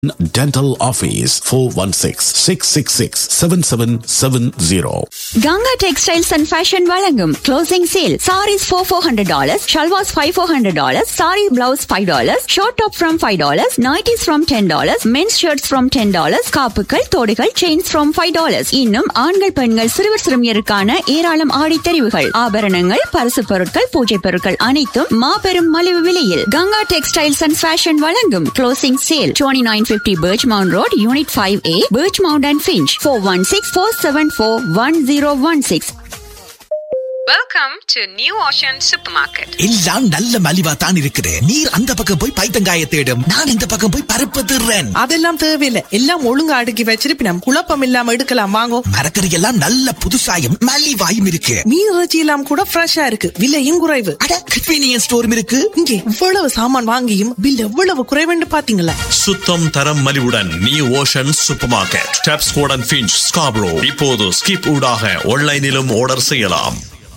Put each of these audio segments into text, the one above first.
Dental Office 416-666-7770. Ganga Textiles and Fashion வழங்கும் closing sale. Sarees $400, shalwars $500, saree blouse $5, short top from $5, nighties from $10, men's shirts from $10, காப்புகள், தோடுகள், chains from $5. இன்னும் ஆண்கள் பெண்கள் சிறுவர் சிறுமியருக்கான ஏராளம் ஆடி தெரிவுகள், ஆபரணங்கள், பரிசு பொருட்கள், பூஜை பொருட்கள் அனைத்தும் மாபெரும் மலிவு விலையில் Ganga Textiles and Fashion வழங்கும் closing sale. 2950 Birchmount Road, Unit 5A, Birchmount and Finch. 416-474-1016. Welcome to New Ocean Supermarket. எல்லாம் நல்ல மலிவா தான் இருக்குது. நீர் அந்த பக்கம் போய் பைத்தங்காய தேடும், நான் இந்த பக்கம் போய் பருப்பு திருறேன். அதெல்லாம் தேவையில்லை, எல்லாம் ஒழுங்கா அடுக்கி வச்சிருப்பினம், குழப்பம் இல்லாம எடுக்கலாம். வாங்கோ. மரக்கறி எல்லாம் நல்ல புதுசாயும் மலிவாயும் இருக்கு. மீன் இறைச்சி எல்லாம் கூட ஃப்ரெஷ்ஷா இருக்கு, விலையும் குறைவு. அட, கன்வீனியன்ஸ் ஸ்டோரும் இருக்கு. இங்கே இவ்வளவு சாமான் வாங்கியும் பில் எவ்வளவு குறைவுன்னு பாத்தீங்களா? சுத்தம் தரம் மலிவுடன் new ocean super market, Tapscott and Finch, Scarborough. இப்போது ஸ்கிப் ஊடாக ஆன்லைனிலும் ஆர்டர் செய்யலாம்.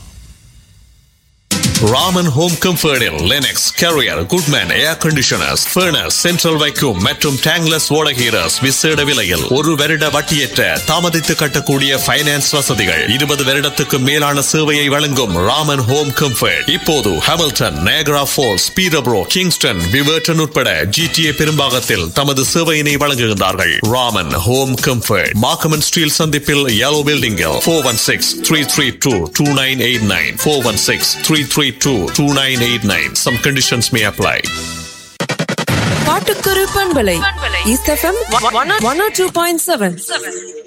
Raman home கம்ஃபர்டில் Linux, carrier, Goodman ஏர் கண்டிஷனர்ஸ், ஃபர்னஸ், சென்ட்ரல் வைக்யூம் மற்றும் டேங்லஸ் ஓடகீரஸ் விசேட விலையில் 1 வருட வட்டியற்ற தாமதித்து கட்டக்கூடிய ஃபைனான்ஸ் வசதிகள். 20 வருடத்துக்கு மேலான சேவையை வழங்கும் ராமன் ஹோம் கம்ஃபர்ட் இப்போது ஹாமில்டன், நயகரா ஃபால்ஸ், பீரப்ரோ, கிங்ஸ்டன், விவர்டன் உட்பட GTA பெரும்பாகத்தில் தமது சேவையினை வழங்குகின்றார்கள். ராமன் ஹோம் கம்ஃபர்ட் மார்க்கம் ஸ்டீல் சந்திப்பில் yellow building 416-332-2989 416-332-2989. Some conditions may apply. பாட்டுக்குரு பண்பலை East FM 102.7